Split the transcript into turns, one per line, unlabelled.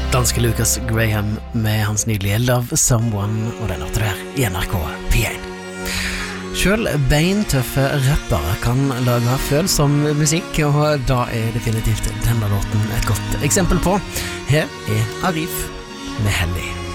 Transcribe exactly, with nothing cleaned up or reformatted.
Danske Lucas Graham med hans nydelige Love Someone, og den hørte du her i N R K P én. Selv beintøffe rappere kan lage følsom musikk, og da er definitivt denne låten et godt eksempel på. Her er Arif med Hellig.